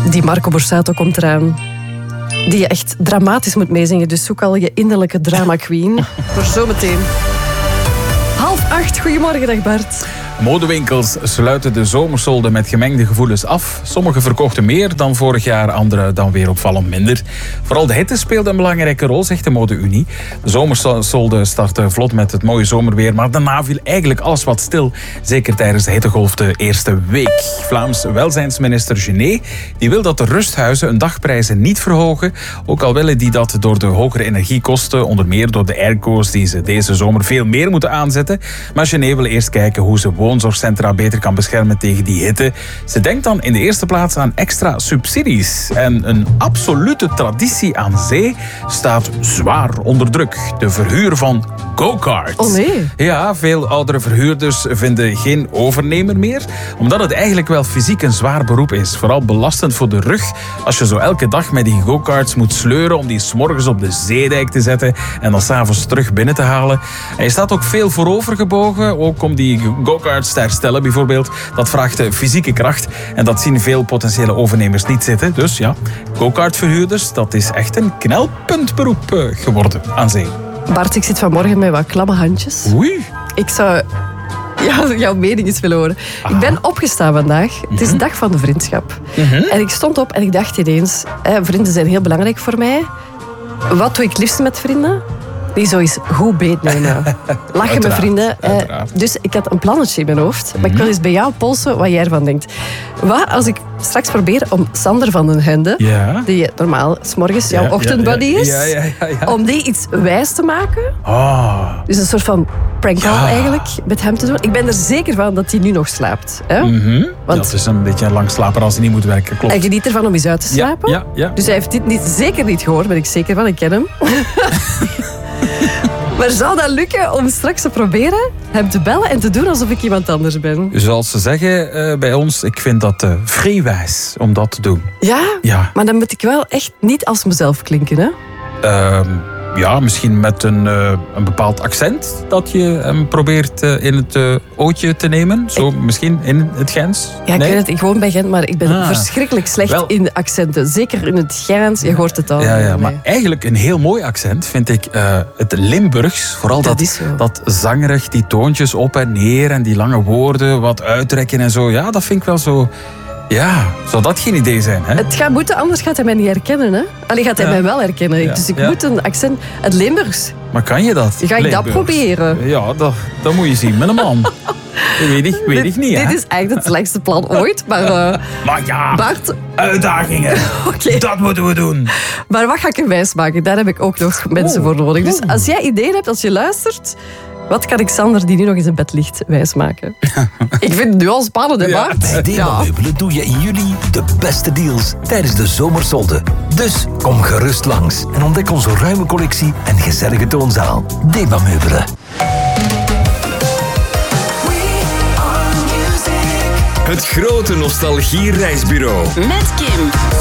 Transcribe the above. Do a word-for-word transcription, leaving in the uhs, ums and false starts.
Die Marco Borsato komt eraan. Die je echt dramatisch moet meezingen. Dus zoek al je innerlijke drama queen. Voor zometeen. Half acht, goedemorgen, dag Bart. Modewinkels sluiten de zomersolde met gemengde gevoelens af. Sommige verkochten meer dan vorig jaar, andere dan weer opvallend minder. Vooral de hitte speelde een belangrijke rol, zegt de Mode-Unie. De zomersolde startte vlot met het mooie zomerweer, maar daarna viel eigenlijk alles wat stil. Zeker tijdens de hittegolf de eerste week. Vlaams welzijnsminister Genet die wil dat de rusthuizen hun dagprijzen niet verhogen. Ook al willen die dat door de hogere energiekosten, onder meer door de airco's die ze deze zomer veel meer moeten aanzetten. Maar Genet wil eerst kijken hoe ze woonzorgcentra beter kan beschermen tegen die hitte. Ze denkt dan in de eerste plaats aan extra subsidies. En een absolute traditie aan zee staat zwaar onder druk. De verhuur van go-karts. Oh nee. Ja, veel oudere verhuurders vinden geen overnemer meer, omdat het eigenlijk wel fysiek een zwaar beroep is. Vooral belastend voor de rug als je zo elke dag met die go-karts moet sleuren om die 's morgens op de zeedijk te zetten en dan 's avonds terug binnen te halen. En je staat ook veel voorovergebogen, ook om die go-karts te herstellen bijvoorbeeld. Dat vraagt fysieke kracht en dat zien veel potentiële overnemers niet zitten. Dus ja, go-kartverhuurders, dat is echt een knelpuntberoep geworden aan zee. Bart, ik zit vanmorgen met wat klamme handjes. Oei. Ik zou ja, jouw mening eens willen horen. Aha. Ik ben opgestaan vandaag. Het is de dag van de vriendschap. Mm-hmm. En ik stond op en ik dacht ineens, hè, vrienden zijn heel belangrijk voor mij. Wat doe ik liefst met vrienden? Die zo eens goed beetnemen. Lachen met vrienden. Uiteraard. Dus ik had een plannetje in mijn hoofd. Mm-hmm. Maar ik wil eens bij jou polsen wat jij ervan denkt. Wat als ik straks probeer om Sander van den Hende, ja. die normaal 's morgens jouw ja, ochtendbuddy ja, ja. is, ja, ja, ja, ja. om die iets wijs te maken. Oh. Dus een soort van prankcall ja. eigenlijk met hem te doen. Ik ben er zeker van dat hij nu nog slaapt. Hè? Mm-hmm. Want dat is een beetje een langslaper als hij niet moet werken. Klopt. Hij geniet ervan om eens uit te slapen. Ja, ja, ja. Dus hij heeft dit niet, zeker niet gehoord, ben ik zeker van. Ik ken hem. Maar zou dat lukken om straks te proberen hem te bellen en te doen alsof ik iemand anders ben? Zoals ze zeggen uh, bij ons, ik vind dat uh, vrij wijs om dat te doen. Ja? Ja? Maar dan moet ik wel echt niet als mezelf klinken, hè? Uh, ja, misschien met een, uh, een bepaald accent dat je hem probeert uh, in het uh, ootje te nemen. Zo ik... misschien in het Gens. Ja, ik nee? weet het. Ik woon bij Gent, maar ik ben ah. verschrikkelijk slecht wel... in de accenten. Zeker in het Gens, je hoort het al. Ja, ja, maar eigenlijk een heel mooi accent vind ik uh, het Limburgs. Vooral dat, dat, dat zangerig, die toontjes op en neer en die lange woorden, wat uittrekken en zo. Ja, dat vind ik wel zo... Ja, zou dat geen idee zijn, hè? Het gaat moeten, anders gaat hij mij niet herkennen, hè? Allee, gaat hij ja. mij wel herkennen. Ja. Dus ik ja. moet een accent... Het Limburgs. Maar kan je dat? Ga ik Limburgs? Dat proberen? Ja, dat, dat moet je zien met een man. Dat weet ik, weet dit, ik niet, hè? Dit is eigenlijk het slechtste plan ooit, maar... Uh, maar ja, Bart... uitdagingen. Okay. Dat moeten we doen. Maar wat ga ik er wijs maken? Daar heb ik ook nog mensen oh. voor nodig. Dus als jij ideeën hebt, als je luistert... Wat kan ik Sander, die nu nog in zijn bed ligt, wijsmaken? Ik vind het nu al spannend, hè, Bart? Bij Dema-meubelen doe je in juli de beste deals tijdens de zomersolde. Dus kom gerust langs en ontdek onze ruime collectie en gezellige toonzaal. Dema-meubelen. Het grote nostalgie-reisbureau. Met Kim.